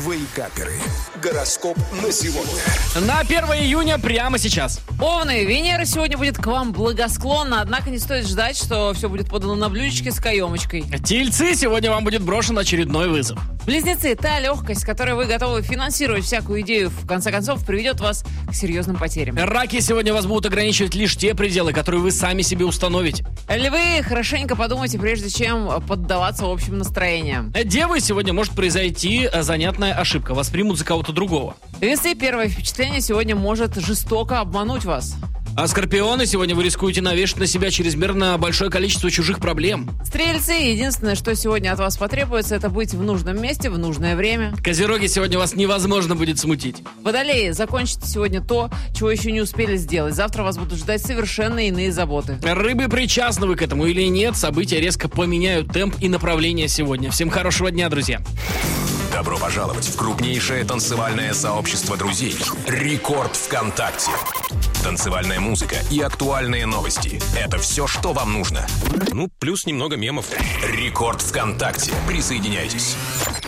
Вейкаперы. Гороскоп на сегодня. На 1 июня прямо сейчас. Овны, Венера сегодня будет к вам благосклонна, однако не стоит ждать, что все будет подано на блюдечке с каемочкой. Тельцы, сегодня вам будет брошен очередной вызов. Близнецы, та легкость, с которой вы готовы финансировать всякую идею, в конце концов, приведет вас к серьезным потерям. Раки, сегодня вас будут ограничивать лишь те пределы, которые вы сами себе установите. Львы, хорошенько подумайте, прежде чем поддаваться общим настроениям. Девы, сегодня может произойти занятная ошибка. Вас примут за кого-то другого. Весы, первое впечатление сегодня может жестоко обмануть вас. А скорпионы, сегодня вы рискуете навешать на себя чрезмерно большое количество чужих проблем. Стрельцы, единственное, что сегодня от вас потребуется, это быть в нужном месте в нужное время. Козероги, сегодня вас невозможно будет смутить. Водолеи, закончите сегодня то, чего еще не успели сделать. Завтра вас будут ждать совершенно иные заботы. Рыбы, причастны вы к этому или нет, события резко поменяют темп и направление сегодня. Всем хорошего дня, друзья. Добро пожаловать в крупнейшее танцевальное сообщество друзей «Рекорд ВКонтакте». Танцевальная музыка и актуальные новости – это все, что вам нужно. Ну, плюс немного мемов. «Рекорд ВКонтакте». Присоединяйтесь.